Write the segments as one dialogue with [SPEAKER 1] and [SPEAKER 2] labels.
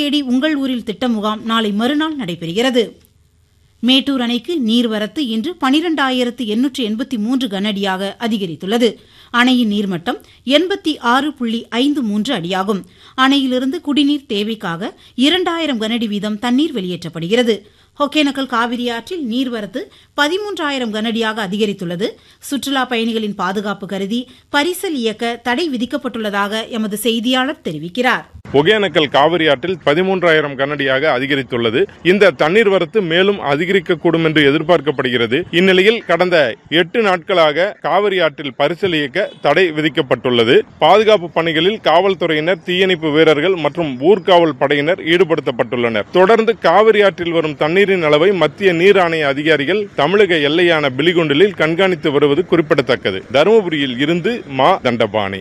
[SPEAKER 1] தேடி உங்கள் ஊரில் திட்ட முகாம் நாளை மறுநாள் நடைபெறுகிறது. மேட்டூர் அணைக்கு நீர்வரத்து இன்று 12,883 கனஅடியாக அதிகரித்துள்ளது. அணையின் நீர்மட்டம் 86.53 அடியாகும். அணையிலிருந்து குடிநீர் தேவைக்காக 2000 கனஅடி வீதம் தண்ணீர் வெளியேற்றப்படுகிறது. ஒகேனக்கல் காவிரி ஆற்றில் நீர்வரத்து 13,000 கனஅடியாக அதிகரித்துள்ளது. சுற்றுலா பயணிகளின் பாதுகாப்பு கருதி பரிசல் இயக்க தடை விதிக்கப்பட்டுள்ளதாக எமது செய்தியாளர் தெரிவிக்கிறார்.
[SPEAKER 2] ஒகேனக்கல் காவிரி ஆற்றில் 13,000 கனஅடியாக அதிகரித்துள்ளது. இந்த தண்ணீர் வரத்து மேலும் அதிகரிக்கக்கூடும் என்று எதிர்பார்க்கப்படுகிறது. இந்நிலையில் கடந்த 8 நாட்களாக காவிரி ஆற்றில் பரிசல் இயக்க தடை விதிக்கப்பட்டுள்ளது. பாதுகாப்பு பணிகளில் காவல்துறையினர், தீயணைப்பு வீரர்கள் மற்றும் ஊர்காவல் படையினர் ஈடுபடுத்தப்பட்டுள்ளனர். தொடர்ந்து காவிரி ஆற்றில் வரும் தண்ணீரின் அளவை மத்திய நீர் ஆணைய அதிகாரிகள் தமிழக எல்லையான பிலிகுண்டிலில் கண்காணித்து வருவது குறிப்பிடத்தக்கது. தருமபுரியில் இருந்து மா தண்டபாணி.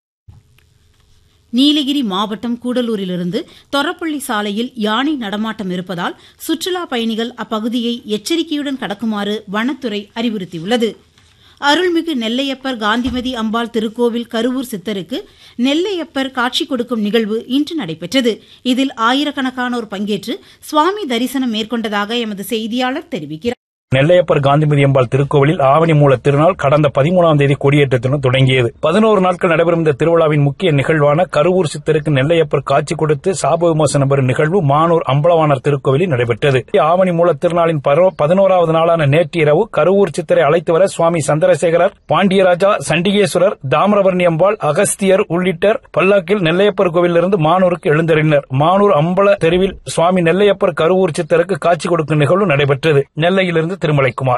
[SPEAKER 1] நீலகிரி மாவட்டம் கூடலூரிலிருந்து தொரப்பள்ளி சாலையில் யானை நடமாட்டம் இருப்பதால் சுற்றுலா பயணிகள் அப்பகுதியை எச்சரிக்கையுடன் கடக்குமாறு வனத்துறை அறிவுறுத்தியுள்ளது. அருள்மிகு நெல்லையப்பர் காந்திமதி அம்பாள் திருக்கோவில் கருவூர் சித்தருக்கு நெல்லையப்பர் காட்சி கொடுக்கும் நிகழ்வு இன்று நடைபெற்றது. இதில் ஆயிரக்கணக்கானோர் பங்கேற்று சுவாமி தரிசனம் மேற்கொண்டதாக எமது செய்தியாளர் தெரிவிக்கிறார்.
[SPEAKER 3] நெல்லையப்பர் காந்திமதி அம்பாள் திருக்கோவிலில் ஆவணி மூல திருநாள் கடந்த 13ஆம் தேதி கொடியேற்றத்துடன் தொடங்கியது. 11 நாட்கள் நடைபெறும் இந்த திருவிழாவின் முக்கிய நிகழ்வான கருவூர் சித்தருக்கு நெல்லையப்பர் காட்சி கொடுத்து சாப விமோசனம் பெறும் நிகழ்வு மானூர் அம்பலவாணர் திருக்கோவிலில் நடைபெற்றது. ஆவணி மூல திருநாளின் 11வது நாளான நேற்று இரவு கருவூர் சித்தரை அழைத்து வர சுவாமி சந்திரசேகரர், பாண்டியராஜா, சண்டிகேஸ்வரர், தாமிரபரணி அம்பாள், அகஸ்தியர் உள்ளிட்ட பல்லாக்கில் நெல்லையப்பர் கோவிலிருந்து மானூருக்கு எழுந்தறினர். மானூர் அம்பல தெருவில் சுவாமி நெல்லையப்பர் கருவூர் சித்தருக்கு காட்சி கொடுக்கும் நிகழ்வு நடைபெற்றது. நெல்லையிலிருந்து திருமலைக்குமார்.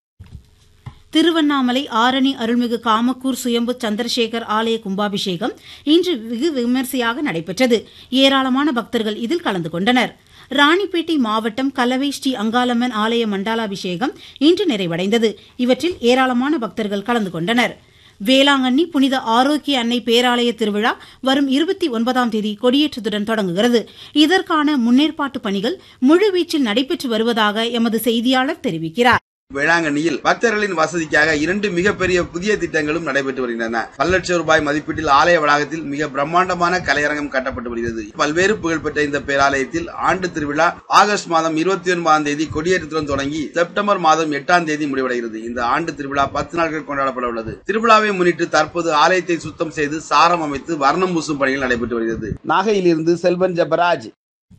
[SPEAKER 1] திருவண்ணாமலை ஆரணி அருள்மிகு காமக்கூர் சுயம்பு சந்திரசேகர் ஆலய கும்பாபிஷேகம் இன்று வெகு விமரிசையாக நடைபெற்றது. ஏராளமான பக்தர்கள் இதில் கலந்து கொண்டனர். ராணிப்பேட்டை மாவட்டம் கலவை ஸ்ரீ அங்காளம்மன் ஆலய மண்டாலாபிஷேகம் இன்று நிறைவடைந்தது. இவற்றில் ஏராளமான பக்தர்கள் கலந்து கொண்டனர். வேளாங்கண்ணி புனித ஆரோக்கிய அன்னை பேராலய திருவிழா வரும் 29ஆம் தேதி கொடியேற்றத்துடன் தொடங்குகிறது. இதற்கான முன்னேற்பாட்டு பணிகள் முழுவீச்சில் நடைபெற்று வருவதாக எமது செய்தியாளர் தெரிவிக்கிறார்.
[SPEAKER 4] வேளாங்கண்ணியில் பக்தர்களின் வசதிக்காக 2 மிகப்பெரிய புதிய திட்டங்களும் நடைபெற்று வருகின்றன. பல லட்சம் ரூபாய் மதிப்பீட்டில் ஆலய வளாகத்தில் மிக பிரம்மாண்டமான கலையரங்கம் கட்டப்பட்டு வருகிறது. பல்வேறு புகழ்பெற்ற இந்த பேராலயத்தில் ஆண்டு திருவிழா ஆகஸ்ட் மாதம் 29ஆம் தேதி கொடியேற்றத்துடன் தொடங்கி செப்டம்பர் மாதம் 8ஆம் தேதி முடிவடைகிறது. இந்த ஆண்டு திருவிழா 10 நாட்கள் கொண்டாடப்பட உள்ளது. திருவிழாவை முன்னிட்டு தற்போது ஆலயத்தை சுத்தம் செய்து சாரம் அமைத்து வர்ணம் பூசும் பணிகள் நடைபெற்று வருகிறது. நாகையிலிருந்து செல்வன் ஜெபராஜ்.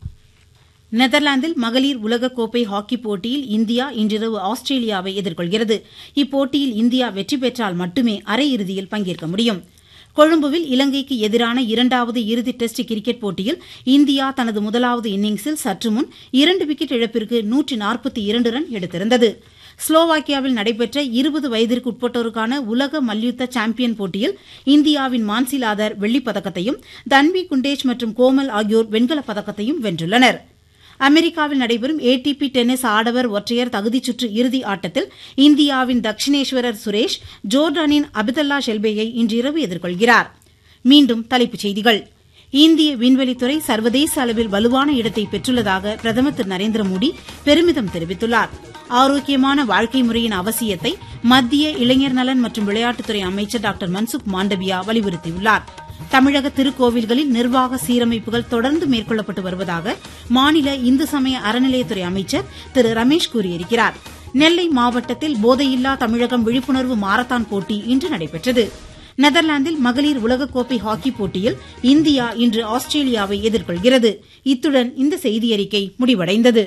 [SPEAKER 1] நெதர்லாந்தில் மகளிர் உலகக்கோப்பை ஹாக்கி போட்டியில் இந்தியா இன்றிரவு ஆஸ்திரேலியாவை எதிர்கொள்கிறது. இப்போட்டியில் இந்தியா வெற்றி பெற்றால் மட்டுமே அரையிறுதியில் பங்கேற்க முடியும். கொழும்புவில் இலங்கைக்கு எதிரான 2வது இறுதி டெஸ்ட் கிரிக்கெட் போட்டியில் இந்தியா தனது முதலாவது இன்னிங்ஸில் சற்று முன் 2 விக்கெட் இழப்பிற்கு 142 ரன் எடுத்திருந்தது. ஸ்லோவாக்கியாவில் நடைபெற்ற 20 வயதிற்கு உட்பட்டோருக்கான உலக மல்யுத்த சாம்பியன் போட்டியில் இந்தியாவின் மான்சி லாதர் வெள்ளிப் பதக்கத்தையும், தன்வி குண்டேஜ் மற்றும் கோமல் ஆகியோர் வெண்கலப் பதக்கத்தையும் வென்றுள்ளனர். அமெரிக்காவில் நடைபெறும் ATP டென்னிஸ் ஆடவர் ஒற்றையர் தகுதிச் சுற்று இறுதி ஆட்டத்தில் இந்தியாவின் தக்ஷினேஸ்வரர் சுரேஷ் ஜோர்டானின் அபிதல்லா ஷெல்பேயை இன்றிரவு எதிர்கொள்கிறார். மீண்டும் தலைப்புச் செய்திகள். இந்திய விண்வெளித்துறை சர்வதேச அளவில் வலுவான இடத்தை பெற்றுள்ளதாக பிரதமர் திரு நரேந்திர மோடி பெருமிதம் தெரிவித்துள்ளார். ஆரோக்கியமான வாழ்க்கை முறையின் அவசியத்தை மத்திய இளைஞர் நலன் மற்றும் விளையாட்டுத்துறை அமைச்சர் டாக்டர் மன்சுக் மாண்டவியா வலியுறுத்தியுள்ளார். தமிழக திருக்கோவில்களில் நிர்வாக சீரமைப்புகள் தொடர்ந்து மேற்கொள்ளப்பட்டு வருவதாக மாநில இந்து சமய அறநிலையத்துறை அமைச்சர் திரு ரமேஷ் கூறியிருக்கிறார். நெல்லை மாவட்டத்தில் போதையில்லா தமிழகம் விழிப்புணர்வு மாரத்தான் போட்டி இன்று நடைபெற்றது. நெதர்லாந்தில் மகளிர் உலகக்கோப்பை ஹாக்கி போட்டியில் இந்தியா இன்று ஆஸ்திரேலியாவை எதிர்கொள்கிறது. இத்துடன் இந்த செய்தியறிக்கை முடிவடைந்தது.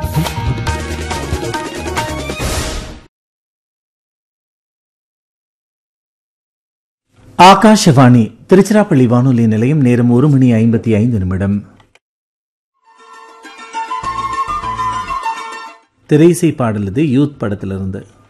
[SPEAKER 5] ஆகாஷவாணி திருச்சிராப்பள்ளி வானொலி நிலையம். நேரம் 1:55. திரையிசை பாடல் இது யூத் படத்திலிருந்து.